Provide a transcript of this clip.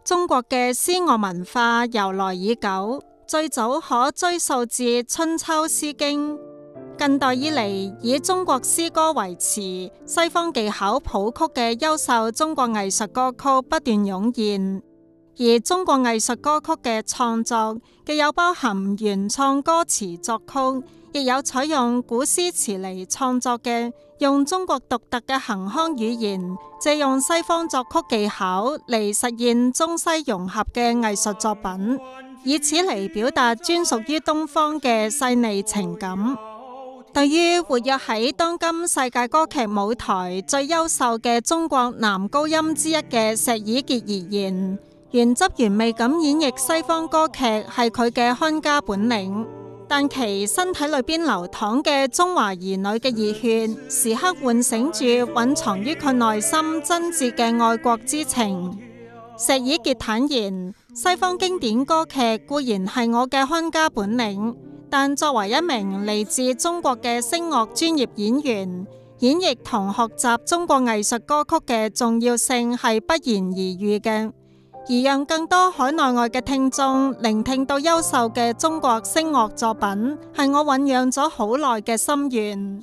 中國嘅詩樂文化由來已久，最早可追溯至春秋詩經。近代以嚟，以中國詩歌為詞、西方技巧譜曲嘅優秀中國藝術歌曲不斷湧現。而中國藝術歌曲嘅創作，既有包含原創歌詞作曲，亦有採用古詩詞嚟創作嘅，用中國獨特嘅行腔語言，借用西方作曲技巧嚟實現中西融合嘅藝術作品，以此嚟表達專屬於東方嘅細膩情感。對於活躍喺當今世界歌劇舞台最優秀嘅中國男高音之一嘅石以潔而言，原汁原味咁演繹西方歌劇係佢嘅看家本領，但其身體裏邊流淌嘅中華兒女嘅熱血，時刻喚醒住蘊藏於佢內心真摯嘅愛國之情。石以潔坦言，西方經典歌劇固然係我嘅看家本領，但作為一名嚟自中國嘅聲樂專業演員，演繹同學習中國藝術歌曲嘅重要性係不言而喻嘅。而讓更多海內外嘅聽眾聆聽到優秀嘅中國聲樂作品，係我醞釀咗好耐嘅心願。